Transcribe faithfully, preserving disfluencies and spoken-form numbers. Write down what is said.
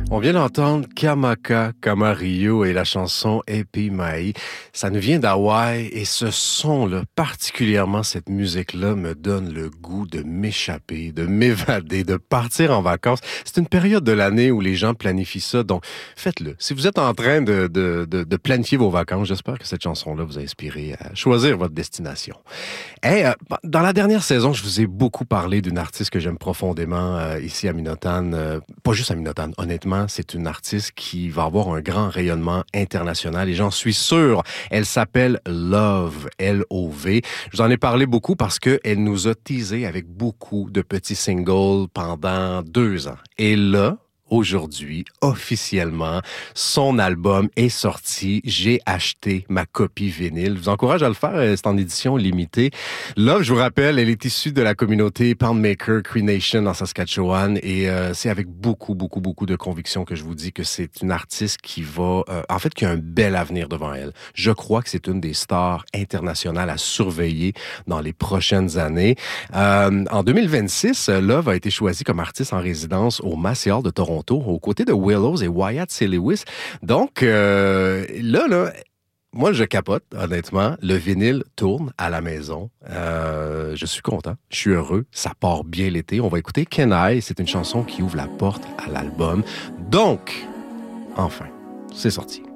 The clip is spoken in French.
On vient d'entendre Kamaka Kamario et la chanson Epi Mai. Ça nous vient d'Hawaï et ce son-là, particulièrement cette musique-là, me donne le goût de m'échapper, de m'évader, de partir en vacances. C'est une période de l'année où les gens planifient ça, donc faites-le. Si vous êtes en train de, de, de, de planifier vos vacances, j'espère que cette chanson-là vous a inspiré à choisir votre destination. Hey, euh, dans la dernière saison, je vous ai beaucoup parlé d'une artiste que j'aime profondément euh, ici à Minotan. Euh, pas juste à Minotan, honnêtement, c'est une artiste qui va avoir un grand rayonnement international et j'en suis sûr. Elle s'appelle Love, L O V. Je vous en ai parlé beaucoup parce qu'elle nous a teasé avec beaucoup de petits singles pendant deux ans. Et là, aujourd'hui, officiellement, son album est sorti. J'ai acheté ma copie vinyle. Je vous encourage à le faire. C'est en édition limitée. Love, je vous rappelle, elle est issue de la communauté Poundmaker Cree Nation en Saskatchewan et euh, c'est avec beaucoup, beaucoup, beaucoup de conviction que je vous dis que c'est une artiste qui va, euh, en fait, qui a un bel avenir devant elle. Je crois que c'est une des stars internationales à surveiller dans les prochaines années. Euh, en deux mille vingt-six, Love a été choisie comme artiste en résidence au Massey Hall de Toronto, aux côtés de Willows et Wyatt C. Lewis. Donc, euh, là, là, moi, je capote, honnêtement. Le vinyle tourne à la maison. Euh, je suis content. Je suis heureux. Ça part bien l'été. On va écouter Can I. C'est une chanson qui ouvre la porte à l'album. Donc, enfin, c'est sorti.